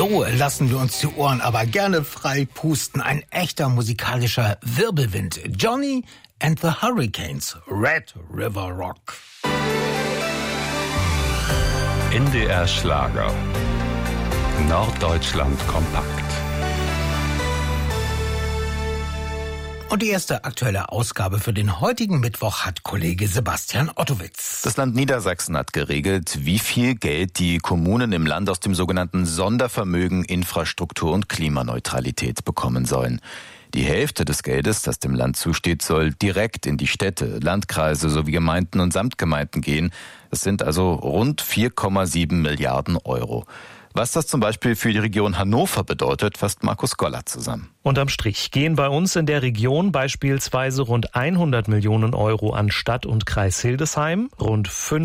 So lassen wir uns die Ohren aber gerne frei pusten. Ein echter musikalischer Wirbelwind. Johnny and the Hurricanes, Red River Rock. NDR Schlager. Norddeutschland kompakt. Und die erste aktuelle Ausgabe für den heutigen Mittwoch hat Kollege Sebastian Ottowitz. Das Land Niedersachsen hat geregelt, wie viel Geld die Kommunen im Land aus dem sogenannten Sondervermögen Infrastruktur und Klimaneutralität bekommen sollen. Die Hälfte des Geldes, das dem Land zusteht, soll direkt in die Städte, Landkreise sowie Gemeinden und Samtgemeinden gehen. Das sind also rund 4,7 Milliarden Euro. Was das zum Beispiel für die Region Hannover bedeutet, fasst Markus Goller zusammen. Unterm Strich gehen bei uns in der Region beispielsweise rund 100 Millionen Euro an Stadt und Kreis Hildesheim, rund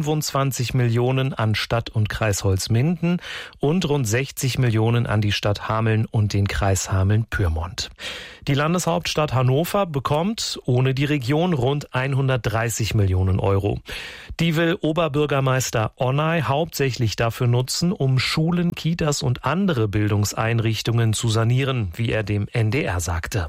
25 Millionen an Stadt und Kreis Holzminden und rund 60 Millionen an die Stadt Hameln und den Kreis Hameln-Pyrmont. Die Landeshauptstadt Hannover bekommt ohne die Region rund 130 Millionen Euro. Die will Oberbürgermeister Onay hauptsächlich dafür nutzen, um Schulen, Kitas und andere Bildungseinrichtungen zu sanieren, wie er dem NDR sagte.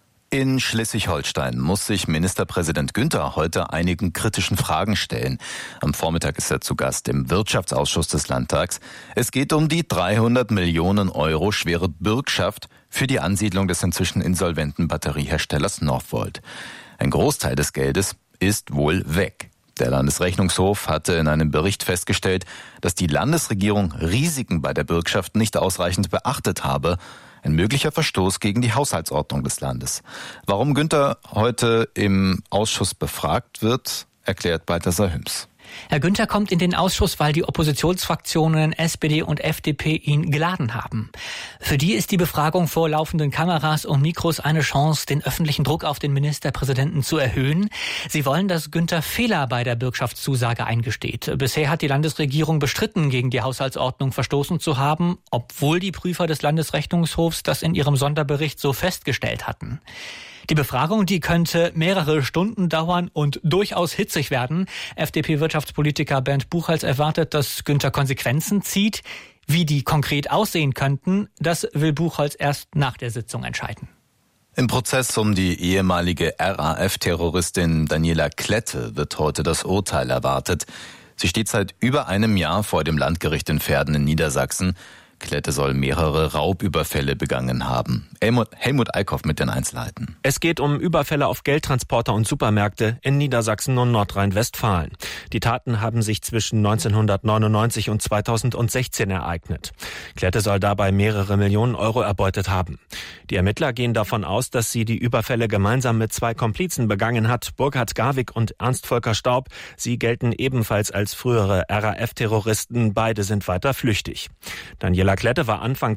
In Schleswig-Holstein muss sich Ministerpräsident Günther heute einigen kritischen Fragen stellen. Am Vormittag ist er zu Gast im Wirtschaftsausschuss des Landtags. Es geht um die 300 Millionen Euro schwere Bürgschaft für die Ansiedlung des inzwischen insolventen Batterieherstellers Northvolt. Ein Großteil des Geldes ist wohl weg. Der Landesrechnungshof hatte in einem Bericht festgestellt, dass die Landesregierung Risiken bei der Bürgschaft nicht ausreichend beachtet habe. Ein möglicher Verstoß gegen die Haushaltsordnung des Landes. Warum Günther heute im Ausschuss befragt wird, erklärt Balthasar Hüms. Herr Günther kommt in den Ausschuss, weil die Oppositionsfraktionen SPD und FDP ihn geladen haben. Für die ist die Befragung vor laufenden Kameras und Mikros eine Chance, den öffentlichen Druck auf den Ministerpräsidenten zu erhöhen. Sie wollen, dass Günther Fehler bei der Bürgschaftszusage eingesteht. Bisher hat die Landesregierung bestritten, gegen die Haushaltsordnung verstoßen zu haben, obwohl die Prüfer des Landesrechnungshofs das in ihrem Sonderbericht so festgestellt hatten. Die Befragung, die könnte mehrere Stunden dauern und durchaus hitzig werden. FDP-Wirtschaftspolitiker Bernd Buchholz erwartet, dass Günther Konsequenzen zieht. Wie die konkret aussehen könnten, das will Buchholz erst nach der Sitzung entscheiden. Im Prozess um die ehemalige RAF-Terroristin Daniela Klette wird heute das Urteil erwartet. Sie steht seit über einem Jahr vor dem Landgericht in Verden in Niedersachsen. Klette soll mehrere Raubüberfälle begangen haben. Helmut Eickhoff mit den Einzelheiten. Es geht um Überfälle auf Geldtransporter und Supermärkte in Niedersachsen und Nordrhein-Westfalen. Die Taten haben sich zwischen 1999 und 2016 ereignet. Klette soll dabei mehrere Millionen Euro erbeutet haben. Die Ermittler gehen davon aus, dass sie die Überfälle gemeinsam mit zwei Komplizen begangen hat, Burkhard Garwig und Ernst-Volker Staub. Sie gelten ebenfalls als frühere RAF-Terroristen. Beide sind weiter flüchtig. Daniela Klette war Anfang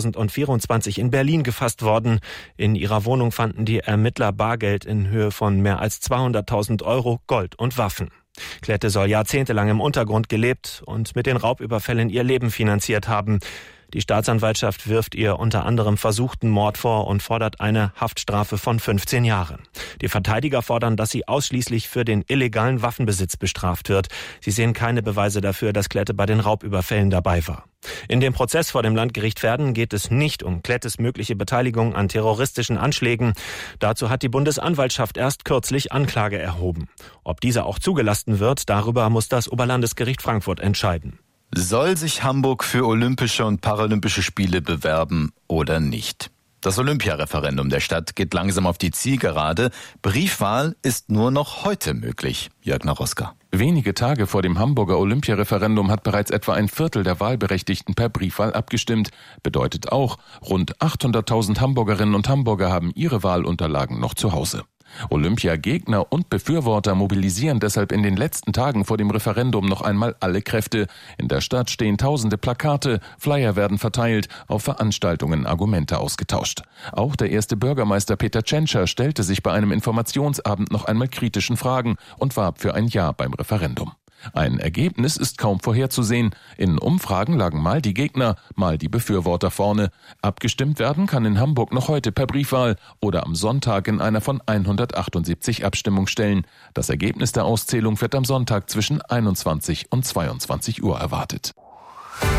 2024 in Berlin gefasst worden. In ihrer Wohnung fanden die Ermittler Bargeld in Höhe von mehr als 200.000 Euro, Gold und Waffen. Klette soll jahrzehntelang im Untergrund gelebt und mit den Raubüberfällen ihr Leben finanziert haben. Die Staatsanwaltschaft wirft ihr unter anderem versuchten Mord vor und fordert eine Haftstrafe von 15 Jahren. Die Verteidiger fordern, dass sie ausschließlich für den illegalen Waffenbesitz bestraft wird. Sie sehen keine Beweise dafür, dass Klette bei den Raubüberfällen dabei war. In dem Prozess vor dem Landgericht Verden geht es nicht um Klettes mögliche Beteiligung an terroristischen Anschlägen. Dazu hat die Bundesanwaltschaft erst kürzlich Anklage erhoben. Ob diese auch zugelassen wird, darüber muss das Oberlandesgericht Frankfurt entscheiden. Soll sich Hamburg für Olympische und Paralympische Spiele bewerben oder nicht? Das Olympiareferendum der Stadt geht langsam auf die Zielgerade. Briefwahl ist nur noch heute möglich. Jörg Naroska. Wenige Tage vor dem Hamburger Olympiareferendum hat bereits etwa ein Viertel der Wahlberechtigten per Briefwahl abgestimmt. Bedeutet auch, rund 800.000 Hamburgerinnen und Hamburger haben ihre Wahlunterlagen noch zu Hause. Olympiagegner und Befürworter mobilisieren deshalb in den letzten Tagen vor dem Referendum noch einmal alle Kräfte. In der Stadt stehen tausende Plakate, Flyer werden verteilt, auf Veranstaltungen Argumente ausgetauscht. Auch der erste Bürgermeister Peter Tschentscher stellte sich bei einem Informationsabend noch einmal kritischen Fragen und warb für ein Ja beim Referendum. Ein Ergebnis ist kaum vorherzusehen. In Umfragen lagen mal die Gegner, mal die Befürworter vorne. Abgestimmt werden kann in Hamburg noch heute per Briefwahl oder am Sonntag in einer von 178 Abstimmungsstellen. Das Ergebnis der Auszählung wird am Sonntag zwischen 21 und 22 Uhr erwartet.